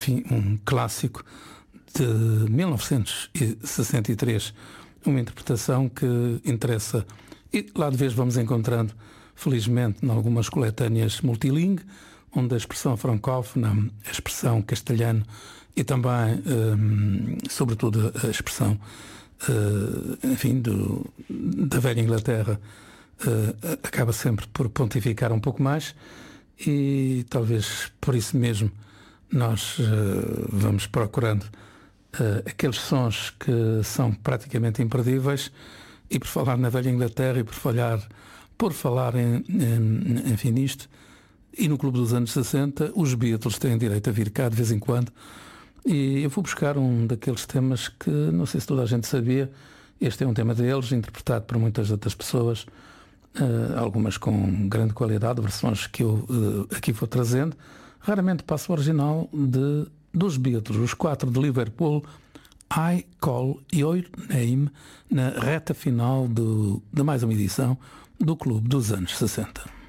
enfim, um clássico de 1963, uma interpretação que interessa, e lá de vez vamos encontrando, felizmente, em algumas coletâneas multilingue, onde a expressão francófona, a expressão castelhano e também, sobretudo, a expressão, enfim, da velha Inglaterra, acaba sempre por pontificar um pouco mais, e talvez por isso mesmo nós vamos procurando aqueles sons que são praticamente imperdíveis. E por falar na velha Inglaterra e por falar enfim, nisto, e no Clube dos anos 60, os Beatles têm direito a vir cá de vez em quando, e eu vou buscar um daqueles temas que não sei se toda a gente sabia. Este é um tema deles, interpretado por muitas outras pessoas, algumas com grande qualidade, versões que eu aqui vou trazendo. Raramente passo o original dos Beatles, os 4 de Liverpool, I Call Your Name, na reta final de mais uma edição do Clube dos anos 60.